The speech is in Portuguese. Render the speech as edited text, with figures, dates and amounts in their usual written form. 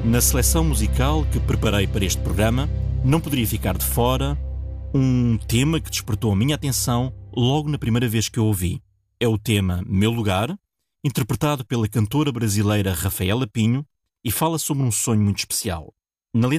Na seleção musical que preparei para este programa, não poderia ficar de fora um tema que despertou a minha atenção logo na primeira vez que eu ouvi. É o tema Meu Lugar, interpretado pela cantora brasileira Rafaela Pinho, e fala sobre um sonho muito especial. Na letra